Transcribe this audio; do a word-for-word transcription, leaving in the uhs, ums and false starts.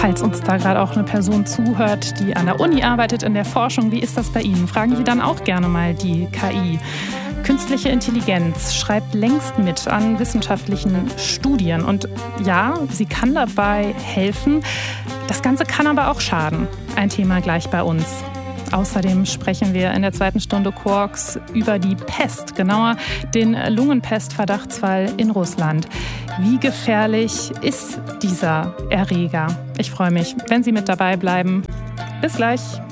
Falls uns da gerade auch eine Person zuhört, die an der Uni arbeitet, in der Forschung, wie ist das bei Ihnen? Fragen Sie dann auch gerne mal die K I. Künstliche Intelligenz schreibt längst mit an wissenschaftlichen Studien. Und ja, sie kann dabei helfen. Das Ganze kann aber auch schaden. Ein Thema gleich bei uns. Außerdem sprechen wir in der zweiten Stunde Quarks über die Pest, genauer den Lungenpest-Verdachtsfall in Russland. Wie gefährlich ist dieser Erreger? Ich freue mich, wenn Sie mit dabei bleiben. Bis gleich.